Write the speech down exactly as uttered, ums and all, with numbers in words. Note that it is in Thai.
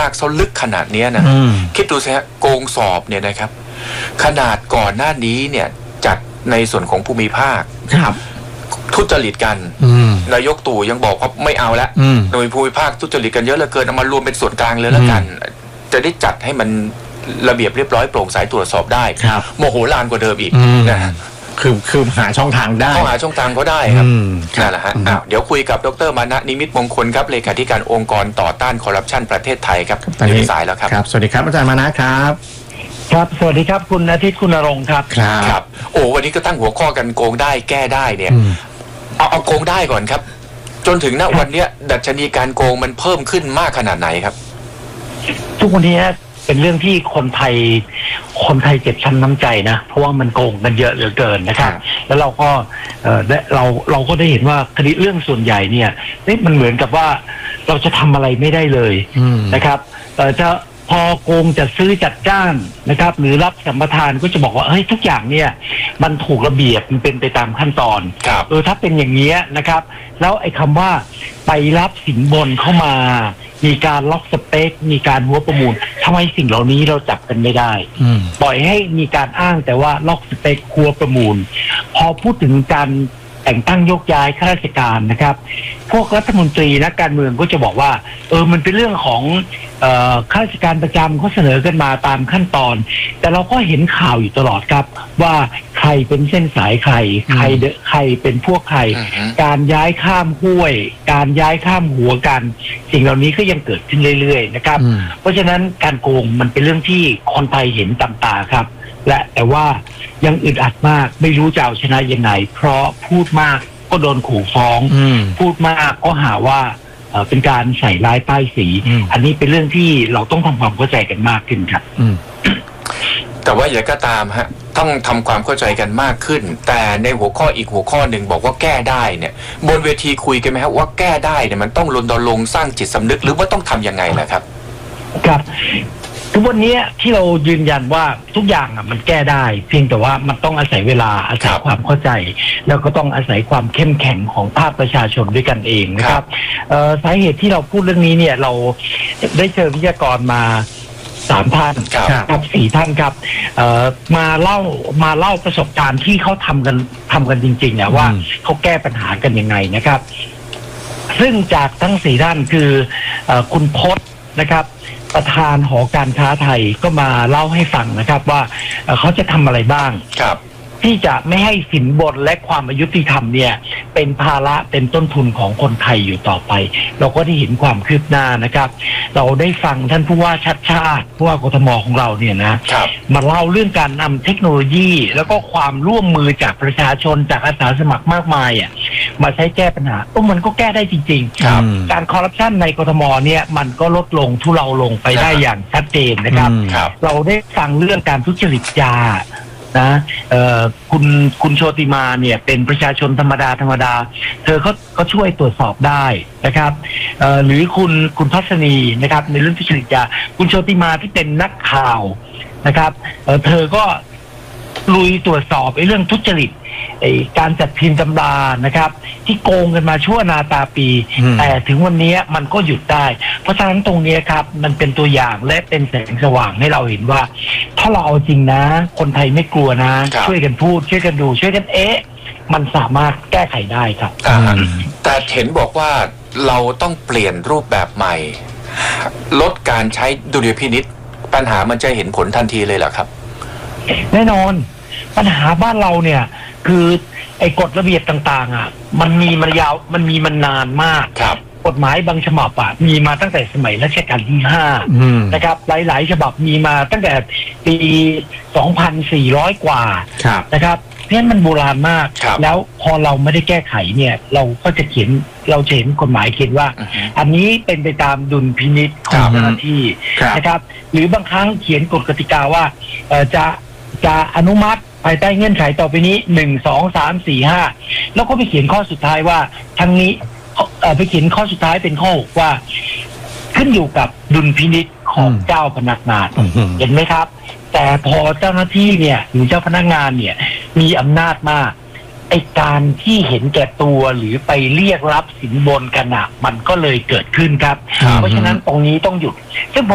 ากซะลึกขนาดนี้นะคิดดูสิฮะโกงสอบเนี่ยนะครับขนาดก่อนหน้านี้เนี่ยจัดในส่วนของภูมิภาคครับทุจริตกันนายกตู่ยังบอกว่าไม่เอาละโดยภูมิภาคทุจริตกันเยอะเหลือเกินเอามารวมเป็นส่วนกลางเลยแล้วกันจะได้จัดให้มันระเบียบเรียบร้อยโปร่งใสตรวจสอบได้โมโหลานกว่าเดิมอีกนะคือคือหาช่องทางได้เขาหาช่องทางเขาได้ครับนั่นแหละฮะเดี๋ยวคุยกับดร.มานะนิมิตมงคลครับเลขาธิการองค์กรต่อต้านคอร์รัปชันประเทศไทยครับอยู่ในสายแล้วครับครับสวัสดีครับอาจารย์มานะครับครับสวัสดีครับคุณอาทิตย์คุณณรงค์ครับครับโอ้วันนี้ก็ตั้งหัวข้อกันโกงได้แก้ได้เนี่ยเอาเอาโกงได้ก่อนครับจนถึงณวันนี้ดัชนีการโกงมันเพิ่มขึ้นมากขนาดไหนครับทุกวันนี้เป็นเรื่องที่คนไทยคนไทยเจ็บช้ำน้ำใจนะเพราะว่ามันโกงกันเยอะเหลือเกินนะครับแล้วเราก็เออเราเราก็ได้เห็นว่าคดีเรื่องส่วนใหญ่เนี่ยนี่มันเหมือนกับว่าเราจะทำอะไรไม่ได้เลยนะครับเออจะพอโกงจัดซื้อจัดจ้างนะครับหรือรับสัมปทานก็จะบอกว่าเฮ้ยทุกอย่างเนี่ยมันถูกระเบียบมันเป็นไปตามขั้นตอนเออถ้าเป็นอย่างนี้นะครับแล้วไอ้คำว่าไปรับสินบนเข้ามามีการล็อกสเปคมีการหัวประมูลทำไมสิ่งเหล่านี้เราจับกันไม่ได้ปล่อยให้มีการอ้างแต่ว่าล็อกสเปคหัวประมูลพอพูดถึงการแต่งตั้งยกย้ายข้าราชการนะครับพวกรัฐมนตรีนักการเมืองก็จะบอกว่าเออมันเป็นเรื่องของเอ่อข้าราชการประจำเขาเสนอกันมาตามขั้นตอนแต่เราก็เห็นข่าวอยู่ตลอดครับว่าใครเป็นเส้นสายใครใครใครเป็นพวกใครการย้ายข้ามห้วยการย้ายข้ามหัวกันสิ่งเหล่านี้ก็ยังเกิดขึ้นเรื่อยๆนะครับเพราะฉะนั้นการโกงมันเป็นเรื่องที่คนไทยเห็นตามตาครับและแต่ว่ายังอึดอัดมากไม่รู้จะเอาชนะยังไงเพราะพูดมากก็โดนขู่ฟ้องพูดมากก็หาว่าเป็นการใส่ร้ายป้ายสีอันนี้เป็นเรื่องที่เราต้องทำความเข้าใจกันมากขึ้นครับแต่ว่าอย่างก็ตามฮะต้องทำความเข้าใจกันมากขึ้นแต่ในหัวข้ออีกหัวข้อหนึ่งบอกว่าแก้ได้เนี่ยบนเวทีคุยกันไหมครับว่าแก้ได้เนี่ยมันต้องรณรงค์สร้างจิตสำนึกหรือว่าต้องทำยังไงนะครับครับทุกวันนี้ที่เรายืนยันว่าทุกอย่างอ่ะมันแก้ได้เพียงแต่ว่ามันต้องอาศัยเวลาอาศัยความเข้าใจแล้วก็ต้องอาศัยความเข้มแข็งของภาคประชาชนด้วยกันเองนะครับสาเหตุที่เราพูดเรื่องนี้เนี่ยเราได้เชิญวิทยากรมาสามท่านครับสี่ท่านครับมาเล่ามาเล่าประสบการณ์ที่เขาทำกันทำกันจริงๆเนี่ยว่าเขาแก้ปัญหากันยังไงนะครับซึ่งจากทั้งสี่ท่านคือคุณพจน์นะครับประธานหอการค้าไทยก็มาเล่าให้ฟังนะครับว่าเขาจะทำอะไรบ้างที่จะไม่ให้สินบนและความอายุติธรรมเนี่ยเป็นภาระเป็นต้นทุนของคนไทยอยู่ต่อไปเราก็ได้เห็นความคืบหน้านะครับเราได้ฟังท่านผู้ว่าชัดชาติผู้ว่ากทมของเราเนี่ยนะมาเล่าเรื่องการนำเทคโนโลยีแล้วก็ความร่วมมือจากประชาชนจากอาสาสมัครมากมายอ่ะมาใช้แก้ปัญหาโอ้มันก็แก้ได้จริงๆการคอร์รัปชันในกทมเนี่ยมันก็ลดลงทุเลาลงไปได้อย่างชัดเจนนะครับเราได้ฟังเรื่องการทุจริตยานะคุณคุณโชติมาเนี่ยเป็นประชาชนธรรมดาธรรมดาเธอเขาก็ช่วยตรวจสอบได้นะครับหรือคุณคุณพัชนีนะครับในเรื่องทุจริตยาคุณโชติมาที่เป็นนักข่าวนะครับเธอก็ลุยตรวจสอบไอ้เรื่องทุจริตการจัดพิมพ์ตำรานะครับที่โกงกันมาชั่วนาตาปีแต่ถึงวันนี้มันก็หยุดได้เพราะฉะนั้นตรงนี้ครับมันเป็นตัวอย่างและเป็นแสงสว่างให้เราเห็นว่าถ้าเราเอาจริงนะคนไทยไม่กลัวนะช่วยกันพูดช่วยกันดูช่วยกันเอ๊ะมันสามารถแก้ไขได้ครับแต่เห็นบอกว่าเราต้องเปลี่ยนรูปแบบใหม่ลดการใช้ดุลยพินิจปัญหามันจะเห็นผลทันทีเลยเหรอครับแน่นอนปัญหาบ้านเราเนี่ยคือไอ้กฎระเบียบต่างๆอ่ะมันมีมันยาวมันมีมันนานมากกฎหมายบางฉบับอ่ะมีมาตั้งแต่สมัยรัชกาลที่ห้านะครับหลายๆฉบับมีมาตั้งแต่ปีสองพันสี่ร้อยกว่านะครับเพราะฉะนั้นมันโบราณมากแล้วพอเราไม่ได้แก้ไขเนี่ยเราก็จะเขียนเราเห็นกฎหมายเขียนว่าอันนี้เป็นไปตามดุลพินิจของเจ้าหน้าที่นะครับหรือบางครั้งเขียนกฎกติกาว่าจะจะอนุมัติภายใต้เงื่อนไขต่อไปนี้หนึ่งสองสามสี่ห้าแล้วก็ไปเขียนข้อสุดท้ายว่าทั้งนี้ไปเขียนข้อสุดท้ายเป็นข้อว่าขึ้นอยู่กับดุลพินิจของเจ้าพนักงานเห็นไหมครับแต่พอเจ้าหน้าที่เนี่ยหรือเจ้าพนักงานเนี่ยมีอำนาจมากไอ้การที่เห็นแก่ตัวหรือไปเรียกรับสินบนกันอ่ะมันก็เลยเกิดขึ้นครับเพราะฉะนั้นตรงนี้ต้องหยุดซึ่ง